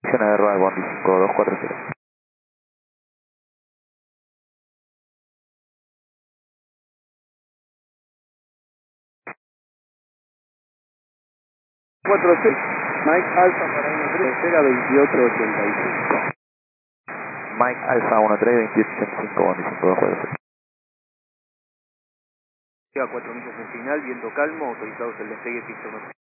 Dirección de Royal Bondi 5240. Mike Alfa para 13, será 2885. Mike Alfa 13 2885 Bondi 5240. Lleva 4 millas en final, viento calmo, autorizados el despegue pista 1.